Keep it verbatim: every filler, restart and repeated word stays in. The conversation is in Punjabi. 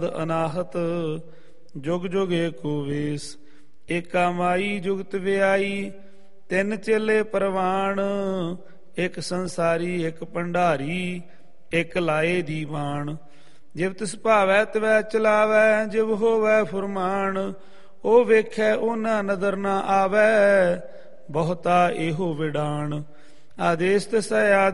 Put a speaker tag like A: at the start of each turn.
A: ਅਨਾਹਤ ਜੁਗ ਜੁਗ ਏਕੋ ਵੇਸ। ਏਕਾ ਮਾਈ ਜੁਗਤ ਵਿਆਈ ਤਿੰਨ ਚੇਲੇ ਪ੍ਰਵਾਨ। ਇੱਕ ਸੰਸਾਰੀ ਇੱਕ ਭੰਡਾਰੀ ਇੱਕ ਲਾਏ ਦੀਵਾਨ। ਜਿਵ ਤਿਸ ਭਾਵੈ ਤਿਵੈ ਚਲਾਵੈ ਜਿਵ ਹੋਵੈ ਫੁਰਮਾਨ। ਉਹ ਵੇਖੈ ਉਹਨਾਂ ਨਦਰ ਨਾ ਆਵੈ ਬਹੁਤਾ ਇਹੋ ਵਿਡਾਨ। ਆਦੇਸ ਤਿਸੈ